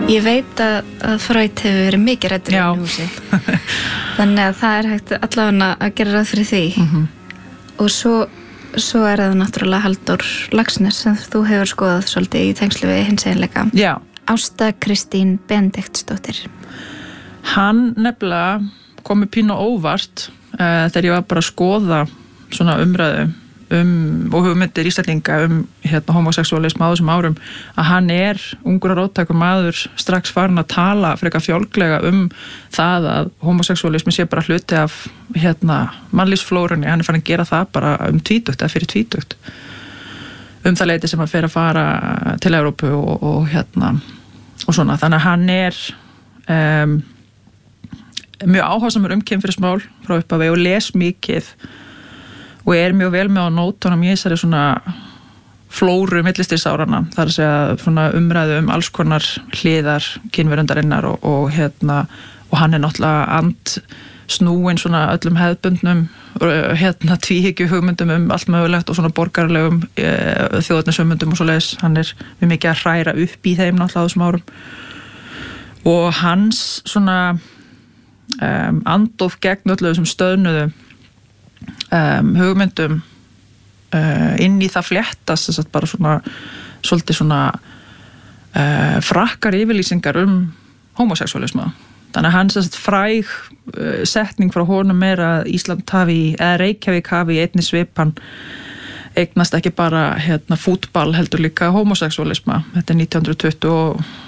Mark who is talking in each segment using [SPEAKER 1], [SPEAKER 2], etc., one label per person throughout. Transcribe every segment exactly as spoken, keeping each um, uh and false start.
[SPEAKER 1] Ég veit að, að Freud hefur verið mikið ræddur í húsi. Þannig að það er hægt allavega að gera ráð fyrir því.
[SPEAKER 2] Mm-hmm.
[SPEAKER 1] Og svo, svo er það náttúrulega Halldór Laxness sem þú hefur skoðað svolítið í tengslu við hins eiginleika.
[SPEAKER 2] Já.
[SPEAKER 1] Ásta Kristín Benediktsdóttir.
[SPEAKER 2] Hann nefnilega kom með pínu óvart uh, þegar ég var bara að skoða svona umræðu um, og hugmyndir Íslendinga um hérna, homoseksualism á þessum árum, að hann er ungur og róttækur maður strax farin að tala frekar fjálglega um það að homoseksualismi sé bara hluti af hérna, mannlífsflórunni. Hann er farin að gera það bara um tvítugt eða fyrir tvítugt um það leiti sem hann fer að fara til Evrópu og, og hérna og svona. Þannig að hann er um, mjög áhugasamur um kynferðismál frá upphafi og les mikið og er mjög vel með á nótunum í þessari svona flóru millistríðsárana. Það er að segja svona umræðu um alls konar hliðar kynverundarinnar og, og hérna og hann er náttúrulega andsnúinn svona öllum hefðbundnum hérna tvíhyggju hugmyndum um allt mögulegt og svona borgarlegum e, þjóðernisumyndum og svo leiðis. Hann er mjög mikið að hræra upp í þeim náttúrulega á þessum árum. Og hans svona um, andof gegn öllu þessum stöðnuðu Um, hugmyndum uh, inn í það fléttast þess að bara svona svolítið svona uh, frakkar yfirlýsingar um homoseksualisma. Þannig að hans fræg uh, setning frá honum er að Ísland hafi, eða Reykjavík hafi í einni svipan eignast ekki bara hérna fútball heldur líka homoseksualisma. Þetta er nítján hundruð tuttugu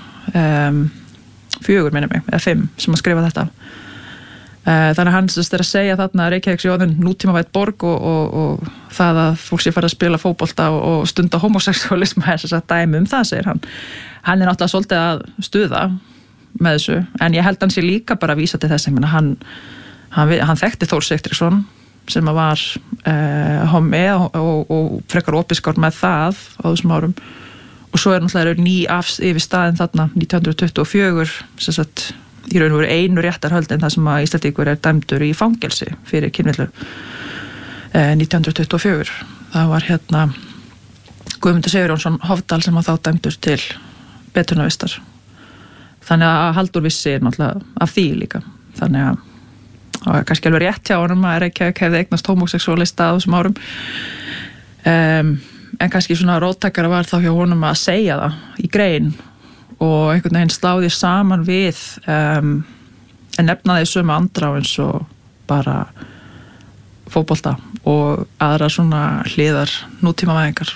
[SPEAKER 2] og fjögur minni mig, eða fimm sem að skrifa þetta. Þannig að hans er að segja þarna að Reykjavík sé orðin nútímavædd borg og, og, og það að fólk sé fara að spila fótbolta og, og stunda homoseksualisma er þess að dæmi um það, segir hann. Hann er náttúrulega svolítið að stuða með þessu, en ég held hann sé líka bara að vísa til þess, ég meina hann, hann, hann þekkti Þór Sigtryggsson sem var eh, homi og, og, og frekar opiskár með það á þessum árum og svo er náttúrulega ný afs yfir staðin þarna nítján hundruð tuttugu og fjögur sem sagt í raun og veru einu réttarhöld en það sem að Íslendingur er dæmdur í fangelsi fyrir kynvillu eh, nítján hundruð tuttugu og fjögur. Það var hérna Guðmundur Sigurjónsson Hofdal sem að þá dæmdur til betrunarvistar. Þannig að Halldór vissi náttúrulega af því líka. Þannig að það var kannski alveg rétt hjá honum að Reykjavík hefði eignast homoseksualista á þessum árum. Um, en kannski svona róttækara var þá hjá honum að segja það í grein og einhvern veginn sláði saman við um, en nefnaði sömu andrá eins og bara fótbolta og aðra svona hliðar nútímavæðingar.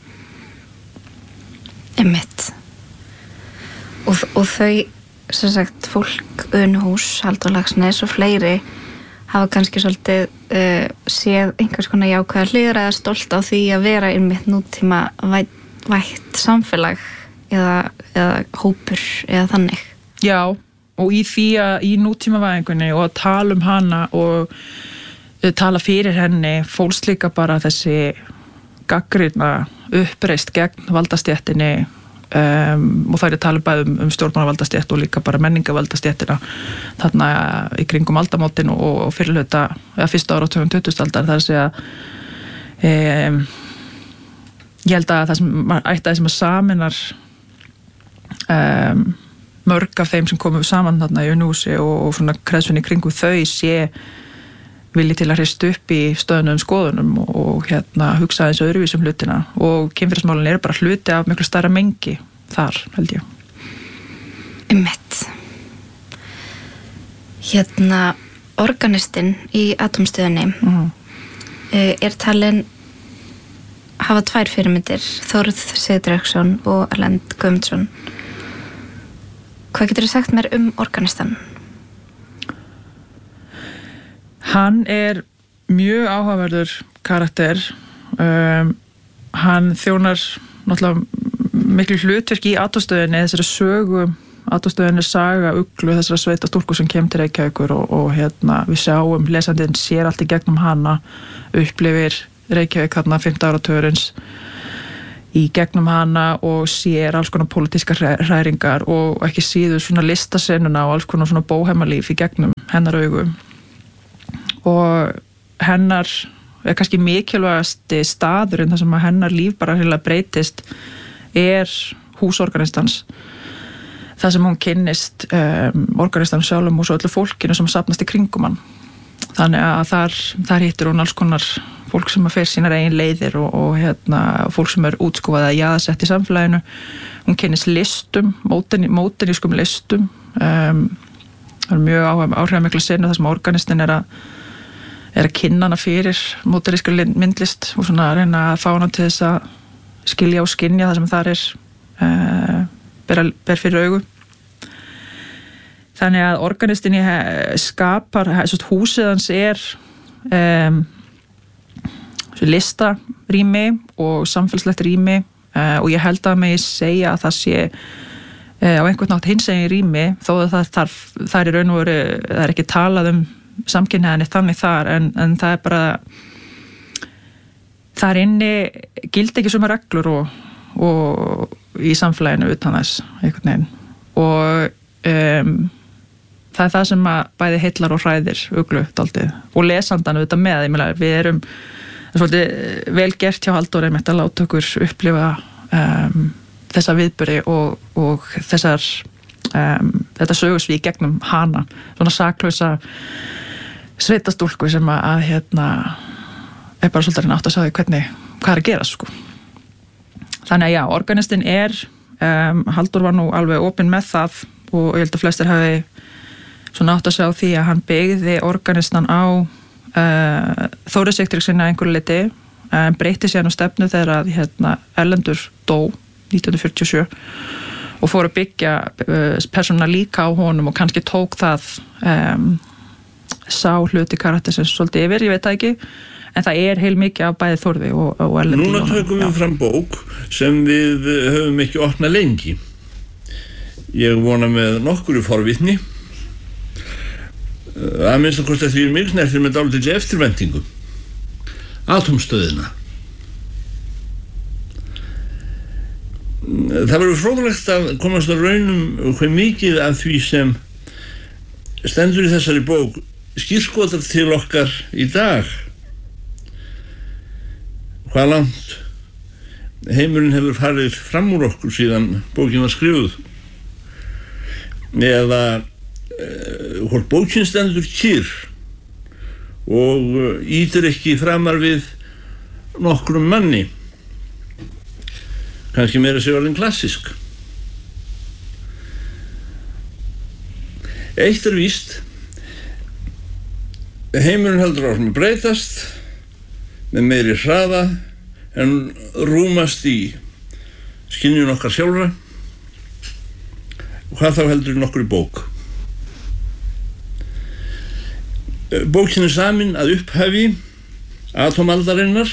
[SPEAKER 1] Einmitt. Og, og þau, sem sagt, fólk Unuhús, Halldór Laxness og fleiri hafa kannski svolítið uh, séð einhvers konar jákvæðar hliðar eða stolt á því að vera einmitt nútíma vætt, vætt samfélag eða, eða hópur eða þannig.
[SPEAKER 2] Já, og í því að í nútímavæðingunni og að tala um hana og tala fyrir henni fólst líka bara þessi gagnrýna uppreist gegn valdastéttinni um, og það er talað bæði um, um stjórnmálavaldastétt og líka bara menningavaldastéttina þarna í kringum aldamótin og, og fyrirhluta, eða fyrsta áratugum tuttugustu aldar. Það er að segja um, ég held að það sem ætti að það sem að saminar Um, mörg af þeim sem komu saman þarna í Unuhúsi og, og svona kreðsunni kringu þau sé vilji til að hrista upp í stöðnum skoðunum og, og hérna hugsa eins og öðruvísum hlutina og kynferðismálin eru bara hluti af miklu stærra mengi þar, held ég.
[SPEAKER 1] Einmitt. Hérna organistinn í Atómstöðinni uh-huh. er talin hafa tvær fyrirmyndir, Þórð Sigtryggsson og Erlend Guðmundsson. Hvað getur þú sagt mér um organistan?
[SPEAKER 2] Hann er mjög áhugaverður karakter. Um, hann þjónar náttúrulega miklu hlutverk í Atómstöðinni, þessari sögu. Atómstöðinni saga Uglu, þessara sveita stúlku sem kemur til Reykjavíkur og, og hérna, við sjáum, lesandinn sér allt í gegnum hana, upplifir Reykjavík hérna fimmta áratugurins í gegnum hana og sér alls konar pólitískar hræringar og ekki síður svona listasennuna og alls konar svona bóhemalíf í gegnum hennar augu. Og hennar er kannski mikilvægasti staðurinn þar sem að hennar líf bara heila breytist er húsorganistans. það sem hún kynnist um, organistanum sjálfum og svo öllu fólkinu sem safnast í kringum hann. Þannig að þar, þar hittir hún alls konar fólk sem að fer sínar eigin leiðir og, og hérna, fólk sem er útskúfað að jaðasett í samfélaginu. Hún kynnist listum, móten, mótenískum listum. Um, það er mjög áhrifamikla senu þar sem organistin er að, er að kynna hana fyrir móteníska myndlist og svona að reyna að fá hana til þess að skilja og skynja það sem þar er uh, ber, ber fyrir augu. Þannig að organistin skapar, húsið hans er um, listarými og samfélagslegt rými uh, og ég held að megi segja að það sé uh, á einhvern nátt hinsegin rými þó að það, þarf, það er í raun og veru, það er ekki talað um samkynhneigðinni þannig þar en, en það er bara þar inni gildi ekki suma reglur og, og í samfélaginu utan þess einhvern veginn og um, það er það sem að bæði heillar og hræðir Uglu dálítið og lesandan auðvitað með, ég meina við erum svolítið vel gert hjá Halldóri einmitt að láta okkur upplifa um, þessa viðburði og, og þessar um, þetta sögusvík gegnum hana svona saklausa sveitastúlku sem að, að hérna er bara svolítið nátt að sjá því hvernig hvað er að gera sko. Þannig að já, organistin er um, Halldór var nú alveg opinn með það og ég held að flestir hafi svona átt að sjá því að hann byggði organistan á uh, Þóri Sigtryggssyni að einhverju leyti en breytti síðan á stefnu þegar að hérna, Erlendur dó nítján hundruð fjörutíu og sjö og fór að byggja uh, persóna líka á honum og kannski tók það um, sá hluti karaktersins svolítið yfir, ég veit það ekki en það er heil mikið af bæði Þórði og, og Erlendi.
[SPEAKER 3] Núna tökum við fram bók sem við höfum ekki opnað lengi. Ég vona með nokkru forvitni að minnst að kosta því mig snertir með dálítið eftirvæntingu atómstöðina. Það verður fróðlegt að komast að raunum hvað mikið af því sem stendur í þessari bók skírskotar til okkar í dag, hvað langt heimurinn hefur farið fram úr okkur síðan bókin var skrifuð eða hvort bókin stendur kyrr og ýtir ekki framar við nokkrum manni kannski meira sér orðin klassísk. Eitt er víst heimurinn heldur áfram að breytast með meiri hraða en rúmast í skynjun okkar sjálfra og hvað þá heldur í nokkru bók. Bókin er samin að upphafi atómaldarinnar.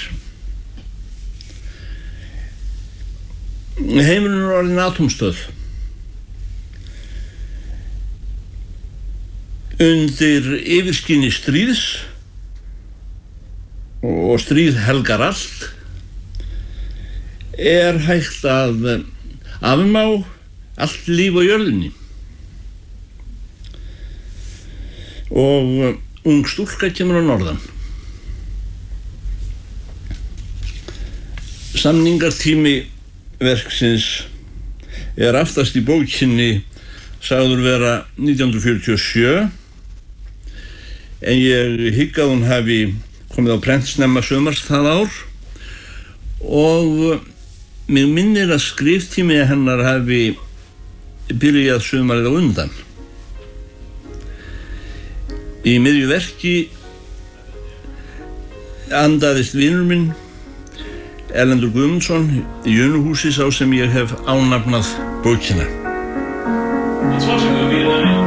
[SPEAKER 3] Heimurinn er orðin atómstöð. Undir yfirskini stríðs og stríð helgar allt er hægt að afmá allt líf á jörðinni og ung stúlka kemur á norðan. Samningartími verksins er aftast í bókinni sagður vera nítján hundruð fjörutíu og sjö en ég hygg að hún hafi komið á prent snemma sumars það ár og mig minnir að skriftími hennar hafi byrjað sumarið á undan. Í miðju verki andaðist vinur minn Erlendur Guðmundsson í Jönuhúsi sá sem ég hef ánafnað bókina.